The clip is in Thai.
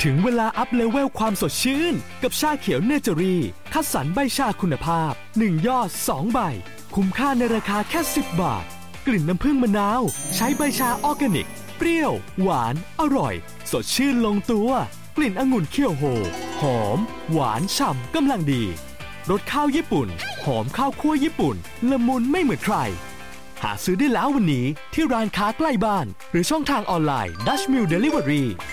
ถึงเวลาอัพเลเวลความสดชื่นกับชาเขียวเนเจอรี่คัดสรรใบชาคุณภาพ1ยอด2ใบคุ้มค่าในราคาแค่10 บาทกลิ่นน้ำผึ้งมะนาวใช้ใบชาออร์แกนิกเปรี้ยวหวานอร่อยสดชื่นลงตัวกลิ่นองุ่นเคี่ยวโฮหอมหวานฉ่ำกำลังดีรสข้าวญี่ปุ่นหอมข้าวคั่วญี่ปุ่นละมุนไม่เหมือนใครหาซื้อได้แล้ววันนี้ที่ร้านค้าใกล้บ้านหรือช่องทางออนไลน์ Dutch Mill Delivery